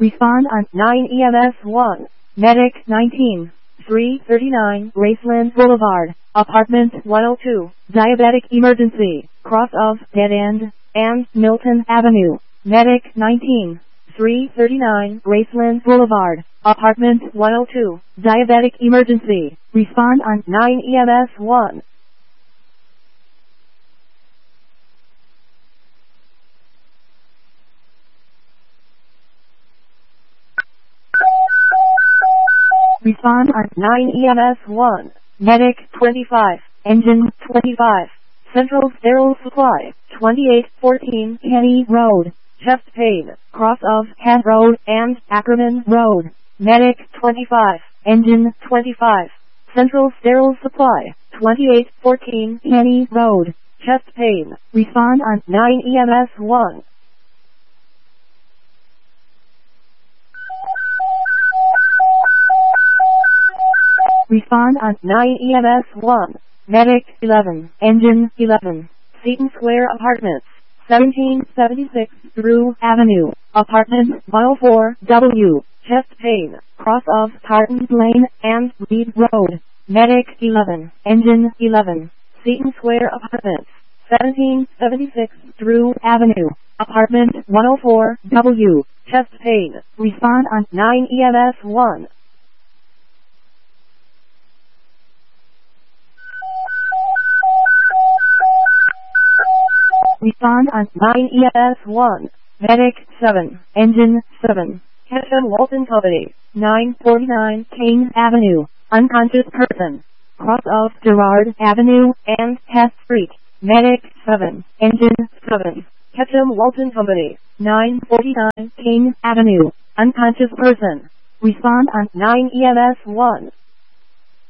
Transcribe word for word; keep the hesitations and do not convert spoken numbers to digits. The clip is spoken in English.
Respond on nine E M S one. Medic nineteen. three thirty-nine Graceland Boulevard, Apartment one oh two, Diabetic Emergency, cross of Dead End, and Milton Avenue. Medic nineteen. three thirty-nine Graceland Boulevard, Apartment one oh two, Diabetic Emergency. Respond on nine E M S one. Respond on nine E M S one. Medic twenty-five. Engine twenty-five. Central Sterile Supply, twenty-eight fourteen Kenny Road, Chest Pain, cross of Kent Road and Ackerman Road. Medic twenty-five. Engine twenty-five. Central Sterile Supply, twenty-eight fourteen Kenny Road, Chest Pain. Respond on nine E M S one. Respond on nine E M S one. Medic eleven. Engine eleven. Seton Square Apartments, seventeen seventy-six Drew Avenue, Apartment one oh four W, Chest Pain, cross of Tartan Lane and Reed Road. Medic eleven. Engine eleven. Seton Square Apartments, seventeen seventy-six Drew Avenue, Apartment one oh four W, Chest Pain. Respond on nine E M S one. Respond on nine E M S one. Medic seven. Engine seven. Ketchum Walton Company, nine forty-nine Kane Avenue, unconscious person, cross of Gerard Avenue and Hess Street. Medic seven. Engine seven. Ketchum Walton Company, nine forty-nine Kane Avenue, unconscious person. Respond on nine E M S one.